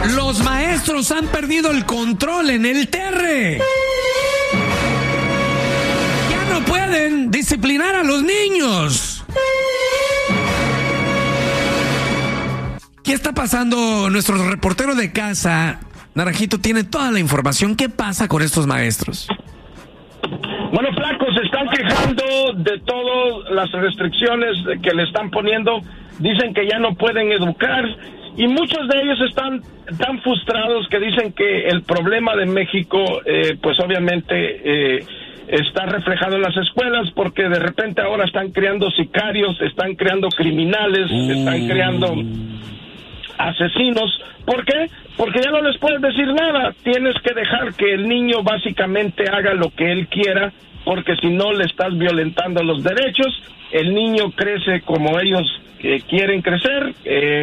Los maestros han perdido el control en el terre. Ya no pueden disciplinar a los niños. ¿Qué está pasando? Nuestro reportero de casa, Naranjito, tiene toda la información. ¿Qué pasa con estos maestros? Bueno, Flaco, se están quejando de todas las restricciones que le están poniendo. Dicen que ya no pueden educar y muchos de ellos están tan frustrados que dicen que el problema de México, pues obviamente está reflejado en las escuelas, porque de repente ahora están creando sicarios, están creando criminales, están creando asesinos. ¿Por qué? Porque ya no les puedes decir nada. Tienes que dejar que el niño básicamente haga lo que él quiera, porque si no le estás violentando los derechos. El niño crece como ellos quieren crecer,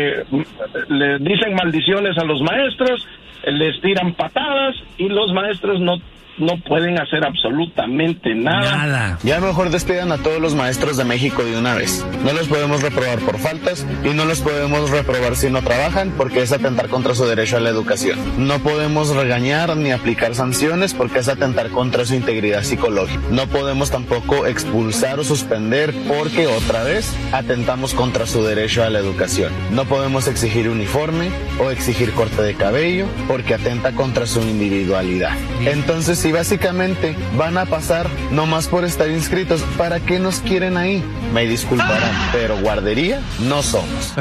le dicen maldiciones a los maestros, les tiran patadas y los maestros no pueden hacer absolutamente nada. Ya mejor despidan a todos los maestros de México de una vez. No los podemos reprobar por faltas y no los podemos reprobar si no trabajan, porque es atentar contra su derecho a la educación. No podemos regañar ni aplicar sanciones porque es atentar contra su integridad psicológica. No podemos tampoco expulsar o suspender porque otra vez atentamos contra su derecho a la educación. No podemos exigir uniforme o exigir corte de cabello porque atenta contra su individualidad. Entonces, si básicamente van a pasar nomás por estar inscritos, ¿para qué nos quieren ahí? Me disculparán, pero guardería no somos.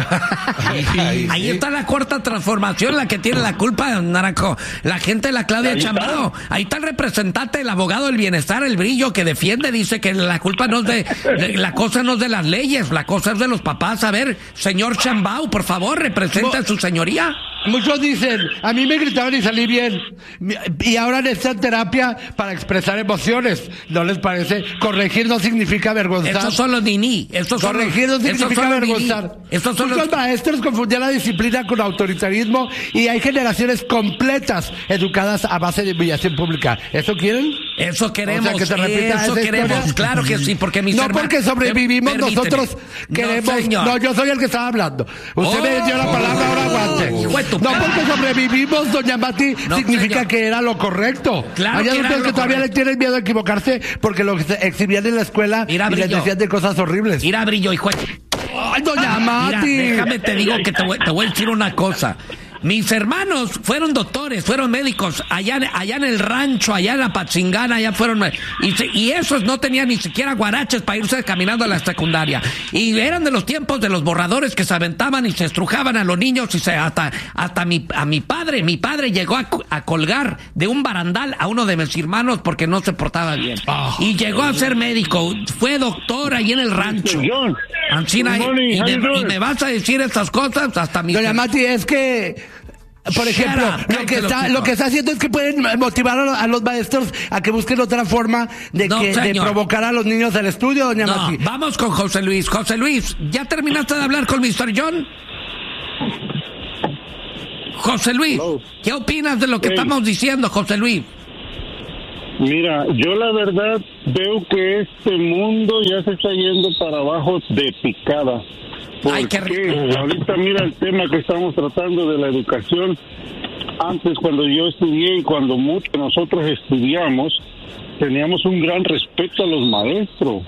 Ahí está la cuarta transformación, la que tiene la culpa, Naranjo. La gente de la Claudia Sheinbaum. Ahí está el representante, el abogado del bienestar, el Brillo, que defiende, dice que la culpa no es la cosa no es de las leyes, la cosa es de los papás. A ver, señor Sheinbaum, por favor, representa a su señoría. Muchos dicen, a mí me gritaban y salí bien, y ahora necesitan terapia para expresar emociones. ¿No les parece? Corregir no significa avergonzar. Estos son los niní. Corregir no significa avergonzar. Muchos maestros confundían la disciplina con autoritarismo y hay generaciones completas educadas a base de humillación pública. ¿Eso quieren? Eso queremos. O sea, que se repita eso queremos. Historia. Claro que sí, porque mis hermanos... No porque sobrevivimos, nosotros queremos... No, yo soy el que estaba hablando. Usted me dio la palabra, ahora aguante. No porque sobrevivimos, doña Mati, significa que era lo correcto. Claro. Hay adultos que todavía le tienen miedo a equivocarse porque lo exhibían en la escuela y les decían de cosas horribles. Mira, Brillo, hijo. Ay, doña Mati. Mira, déjame te digo que te voy a decir una cosa. Mis hermanos fueron doctores, fueron médicos, allá en el rancho, allá en la Pachingana, allá fueron, y esos no tenían ni siquiera guaraches para irse caminando a la secundaria, y eran de los tiempos de los borradores que se aventaban y se estrujaban a los niños, y hasta mi padre llegó a colgar de un barandal a uno de mis hermanos porque no se portaba bien, y llegó a ser médico, fue doctor ahí en el rancho. Ancina, y me vas a decir estas cosas hasta mi... Doña Mati, es que, por ejemplo, lo que está haciendo es que pueden motivar a los maestros a que busquen otra forma de provocar a los niños al estudio, doña Mati. Vamos con José Luis. José Luis, ¿ya terminaste de hablar con Mr. John? José Luis, ¿qué opinas de lo que estamos diciendo, José Luis? Mira, yo la verdad veo que este mundo ya se está yendo para abajo de picada. Porque ahorita mira el tema que estamos tratando de la educación. Antes, cuando yo estudié y cuando muchos de nosotros estudiamos, teníamos un gran respeto a los maestros.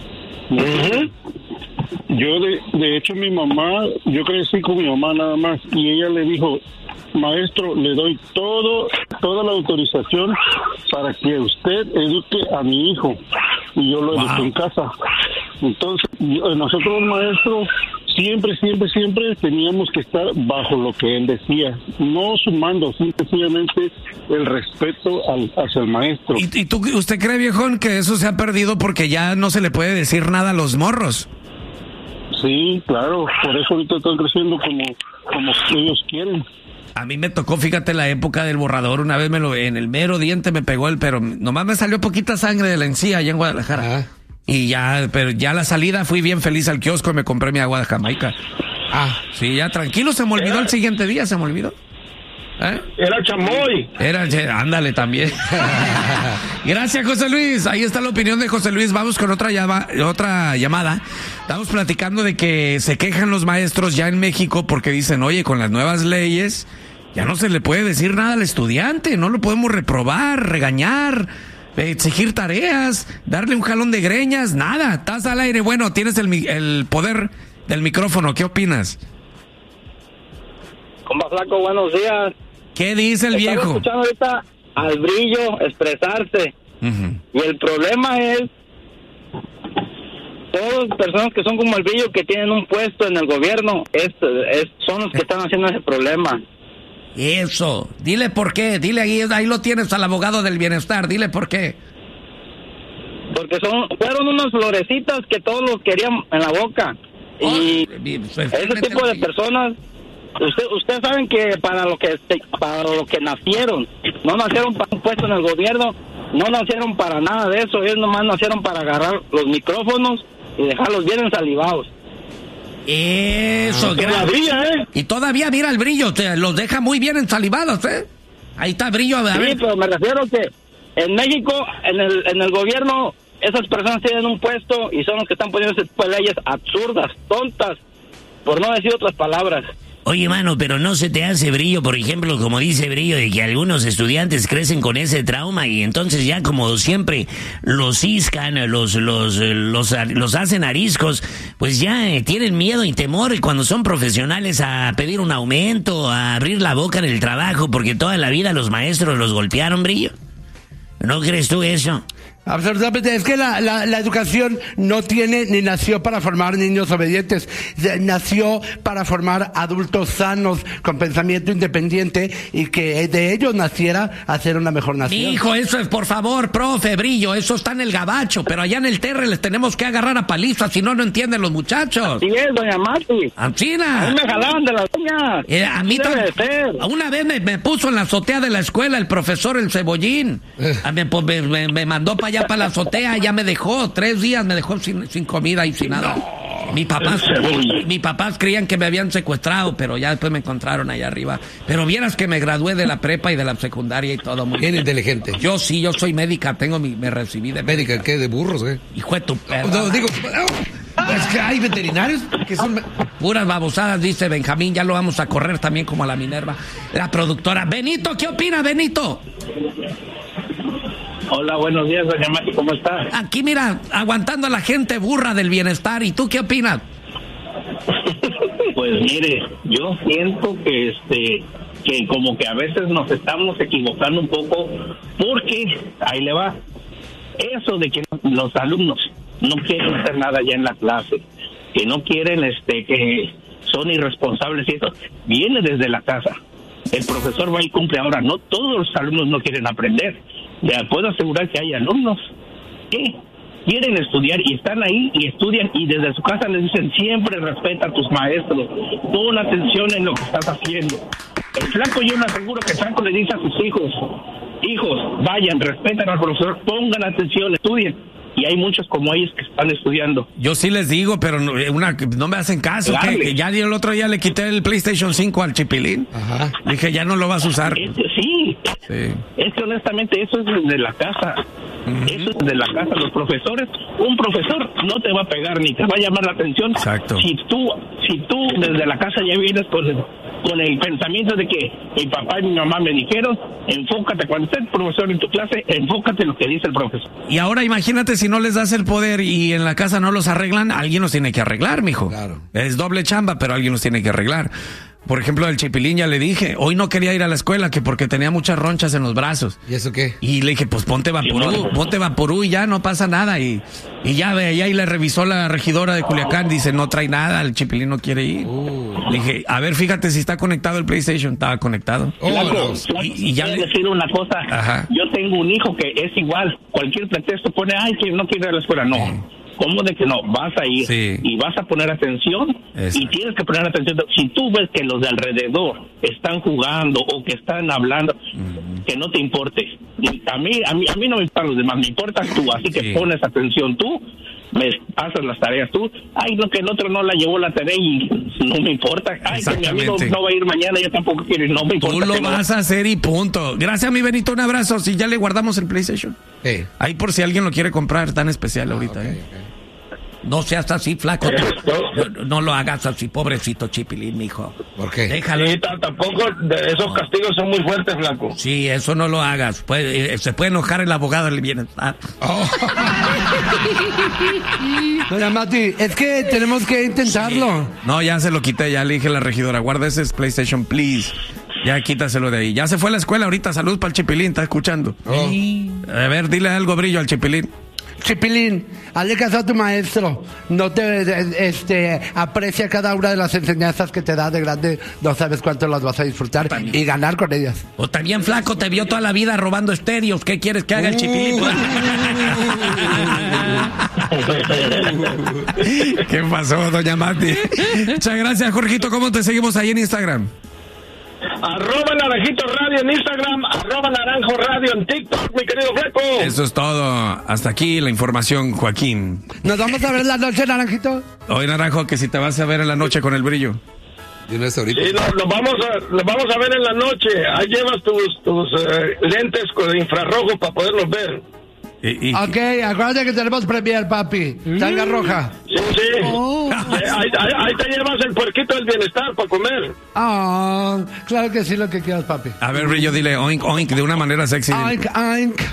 Yo, de hecho, mi mamá, yo crecí con mi mamá nada más, y ella le dijo: maestro, le doy toda la autorización para que usted eduque a mi hijo. Y yo lo eduqué en casa. Entonces, nosotros los maestros siempre teníamos que estar bajo lo que él decía, no sumando, simplemente el respeto hacia el maestro. ¿Y usted cree, viejón, que eso se ha perdido porque ya no se le puede decir nada a los morros? Sí, claro, por eso ahorita están creciendo como ellos quieren. A mí me tocó, fíjate, la época del borrador. Una vez en el mero diente me pegó pero nomás me salió poquita sangre de la encía allá en Guadalajara. Y pero ya a la salida fui bien feliz al kiosco y me compré mi agua de Jamaica. Sí, ya tranquilo, se me olvidó el siguiente día, se me olvidó. Era chamoy. Ándale también. Gracias, José Luis. Ahí está la opinión de José Luis. Vamos con otra llamada. Estamos platicando de que se quejan los maestros ya en México porque dicen, oye, con las nuevas leyes Ya no se le puede decir nada al estudiante, no lo podemos reprobar, regañar, exigir tareas, darle un jalón de greñas, nada. Estás al aire, bueno, tienes el poder del micrófono, ¿qué opinas? Compa Flaco, buenos días. ¿Qué dice el viejo? Estaba escuchando ahorita al Brillo expresarse. Y el problema es todas las personas que son como el Brillo, que tienen un puesto en el gobierno, son los que están haciendo ese problema. Eso, dile por qué, dile ahí lo tienes al abogado del bienestar, dile por qué. Porque fueron unas florecitas que todos los querían en la boca. Y ese tipo de personas, ustedes saben que para lo que nacieron, no nacieron para un puesto en el gobierno, no nacieron para nada de eso, ellos nomás nacieron para agarrar los micrófonos y dejarlos bien ensalivados. Eso, todavía, Y todavía, mira el Brillo, los deja muy bien ensalivados, Ahí está Brillo, a ver. Sí, pero me refiero que en México, en el gobierno, esas personas tienen un puesto y son los que están poniendo ese tipo de leyes absurdas, tontas, por no decir otras palabras. Oye, mano, pero no se te hace, Brillo, por ejemplo, como dice Brillo, de que algunos estudiantes crecen con ese trauma y entonces ya como siempre los ciscan, los hacen ariscos, pues ya tienen miedo y temor cuando son profesionales a pedir un aumento, a abrir la boca en el trabajo, porque toda la vida los maestros los golpearon, Brillo. ¿No crees tú eso? Absolutamente, es que la educación no tiene ni nació para formar niños obedientes, nació para formar adultos sanos, con pensamiento independiente y que de ellos naciera hacer una mejor nación. Hijo, eso es, por favor, profe Brillo, eso está en el gabacho, pero allá en el Terre les tenemos que agarrar a palizas, si no entienden los muchachos. Sí es, doña Mati. Anchina. A mí me jalaban de las uñas. A mí una vez me puso en la azotea de la escuela el profesor El Cebollín. Me mandó para allá para la azotea, ya me dejó 3 días, me dejó sin comida y sin nada. Mis papás creían que me habían secuestrado, pero ya después me encontraron allá arriba. Pero vieras que me gradué de la prepa y de la secundaria y todo. Muy bien inteligente. Yo soy médica, me recibí de médica. ¿Qué? ¿De burros, Hijo de tu perra. No, digo, es que hay veterinarios que son puras babosadas, dice Benjamín, ya lo vamos a correr también como a la Minerva. La productora. Benito, ¿qué opina, Benito? Hola, buenos días, doña Mati, ¿cómo está? Aquí, mira, aguantando a la gente burra del bienestar. ¿Y tú qué opinas? Pues mire, yo siento que que como que a veces nos estamos equivocando un poco, porque ahí le va. Eso de que los alumnos no quieren hacer nada ya en la clase, que no quieren, que son irresponsables y eso, viene desde la casa. El profesor va y cumple. Ahora, no todos los alumnos no quieren aprender. Ya puedo asegurar que hay alumnos que quieren estudiar y están ahí y estudian y desde su casa les dicen siempre respeta a tus maestros, pon atención en lo que estás haciendo. El Flaco, yo me aseguro que el Flaco le dice a sus hijos, vayan, respeten al profesor, pongan atención, estudien. Y hay muchos como ellos que están estudiando. Yo sí les digo, pero no me hacen caso. Que ya el otro día le quité el PlayStation 5 al Chipilín. Ajá. Dije, ya no lo vas a usar. Sí. Es que honestamente eso es desde la casa. Eso es desde la casa. Los profesores, un profesor no te va a pegar ni te va a llamar la atención. Exacto. Si tú desde la casa ya vienes con el pensamiento de que mi papá y mi mamá me dijeron, enfócate, cuando esté el profesor en tu clase, enfócate en lo que dice el profesor. Y ahora imagínate si no les das el poder y en la casa no los arreglan, alguien los tiene que arreglar, mijo. Claro. Es doble chamba, pero alguien los tiene que arreglar. Por ejemplo, el Chipilín ya le dije, hoy no quería ir a la escuela que porque tenía muchas ronchas en los brazos. ¿Y eso qué? Y le dije, pues ponte Vaporú y ya no pasa nada. Y ya ve, y le revisó la regidora de Culiacán, dice, no trae nada, el Chipilín no quiere ir. Le dije, a ver, fíjate si está conectado el PlayStation. Estaba conectado. Y ya le decir una cosa. Ajá. Yo tengo un hijo que es igual, cualquier pretexto pone, que no quiere ir a la escuela. No. ¿Cómo de que no? Vas a ir y vas a poner atención. Y tienes que poner atención. Si tú ves que los de alrededor están jugando o que están hablando, que no te importe. A mí no me importan los demás, me importas tú. Así que pones atención tú, me haces las tareas tú. No, que el otro no la llevó la tarea y no me importa. Que mi amigo no va a ir mañana, yo tampoco quiero ir, no me importa. Tú lo vas a hacer y punto. Gracias, mi Benito, un abrazo. Si ya le guardamos el PlayStation. Ahí por si alguien lo quiere comprar, tan especial ahorita. Okay. No seas así, flaco. No lo hagas así, pobrecito Chipilín, mijo. ¿Por qué? Déjalo. Sí, tampoco esos castigos son muy fuertes, flaco. Sí, eso no lo hagas. Se puede enojar el abogado del bienestar. Doña Mati, es que tenemos que intentarlo. No, ya se lo quité, ya le dije a la regidora, guarda ese PlayStation, please. Ya quítaselo de ahí. Ya se fue a la escuela ahorita, salud para el Chipilín, está escuchando. A ver, dile algo, Brillo, al Chipilín. Chipilín, hazle caso a tu maestro. No te aprecia cada una de las enseñanzas que te da de grande. No sabes cuánto las vas a disfrutar y ganar con ellas. O también, flaco, te vio toda la vida robando estéreos. ¿Qué quieres que haga el Chipilín? ¿Qué pasó, doña Mati? Muchas gracias, Jorgito. ¿Cómo te seguimos ahí en Instagram? @Naranjito Radio en Instagram, @Naranjo Radio en TikTok, mi querido flaco. Eso es todo. Hasta aquí la información, Joaquín. ¿Nos vamos a ver la noche, Naranjito? Hoy, Naranjo, que si te vas a ver en la noche con el Brillo. Sí, lo vamos a ver en la noche. Ahí llevas tus lentes con infrarrojo para poderlos ver. Ok, acuérdate que tenemos premier, papi. Tanga roja. Sí. Ahí te llevas el puerquito del bienestar para comer. Claro que sí, lo que quieras, papi. A ver, Brillo, dile oink, oink de una manera sexy. Oink, oink.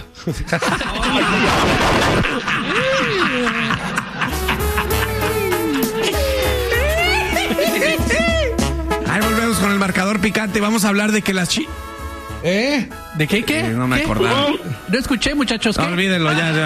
Ahí volvemos con el marcador picante. Vamos a hablar de que las ¿De qué? No me acordaba. No escuché, muchachos. No, olvídenlo ya.